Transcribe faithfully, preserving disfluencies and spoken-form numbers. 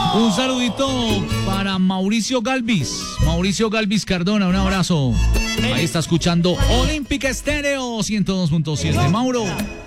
Un saludito para Mauricio Galvis. Mauricio Galvis Cardona, un abrazo. Ahí está escuchando Olímpica Estéreo ciento dos punto siete. Mauro.